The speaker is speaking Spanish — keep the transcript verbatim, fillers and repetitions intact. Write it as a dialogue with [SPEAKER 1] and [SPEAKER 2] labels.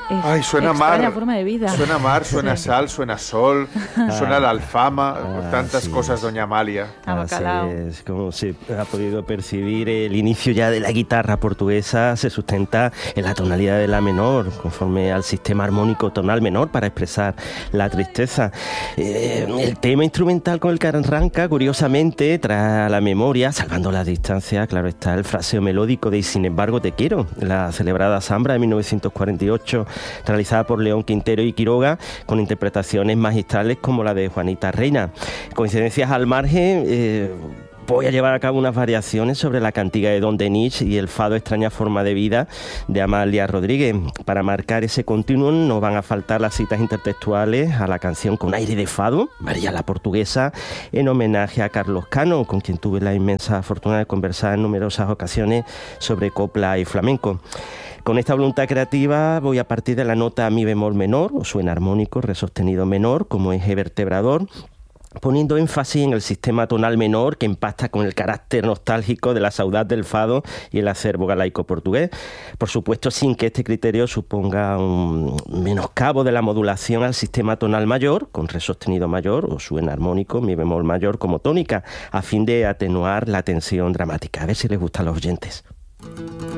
[SPEAKER 1] es
[SPEAKER 2] Ay, suena
[SPEAKER 1] extraña
[SPEAKER 2] mar,
[SPEAKER 1] forma de vida.
[SPEAKER 2] suena mar, suena
[SPEAKER 1] Sí.
[SPEAKER 2] sal, suena sol, suena la alfama,
[SPEAKER 3] Ah,
[SPEAKER 2] tantas
[SPEAKER 3] sí.
[SPEAKER 2] cosas, doña Amalia.
[SPEAKER 3] Así
[SPEAKER 1] Abacalao.
[SPEAKER 3] es, como se ha podido percibir, el inicio ya de la guitarra portuguesa se sustenta en la tonalidad de la menor, conforme al sistema armónico tonal menor para expresar la tristeza. Eh, el tema instrumental con el que arranca, curiosamente, trae a la memoria, salvando la distancia, claro está, el fraseo melódico de Y sin embargo te quiero, la celebrada Zambra de mil novecientos cuarenta y ocho, realizada por León Quintero y Quiroga, con interpretaciones magistrales como la de Juanita Reina. Coincidencias al margen, eh, voy a llevar a cabo unas variaciones sobre la cantiga de Don Denis y el fado Extraña forma de vida de Amalia Rodríguez. Para marcar ese continuum no van a faltar las citas intertextuales a la canción con aire de fado, María la Portuguesa, en homenaje a Carlos Cano, con quien tuve la inmensa fortuna de conversar en numerosas ocasiones sobre copla y flamenco. Con esta voluntad creativa voy a partir de la nota mi bemol menor, o suena armónico, re sostenido menor, como eje vertebrador, poniendo énfasis en el sistema tonal menor que empasta con el carácter nostálgico de la saudade del fado y el acervo galaico portugués. Por supuesto, sin que este criterio suponga un menoscabo de la modulación al sistema tonal mayor, con re sostenido mayor, o suena armónico, mi bemol mayor como tónica, a fin de atenuar la tensión dramática. A ver si les gusta a los oyentes.